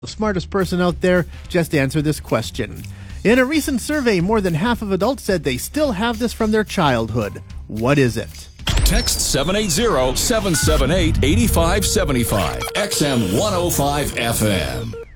The smartest person out there, just answer this question. In a recent survey, more than half of adults said they still have this from their childhood. What is it? Text 780-778-8575. XM 105 FM.